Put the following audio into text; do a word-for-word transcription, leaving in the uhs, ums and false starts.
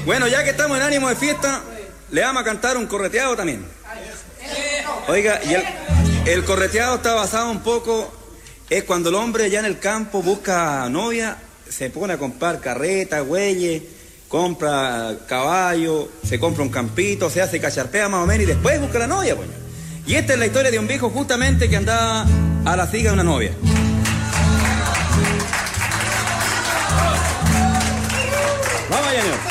Bueno, ya que estamos en ánimo de fiesta, le vamos a cantar un correteado también. Oiga, y el, el correteado está basado un poco, es cuando el hombre ya en el campo busca novia, se pone a comprar carretas, güeyes, compra caballo, se compra un campito, se hace cacharpea más o menos y después busca la novia, pues. Y esta es la historia de un viejo justamente que andaba a la siga de una novia. Vamos allá, señor.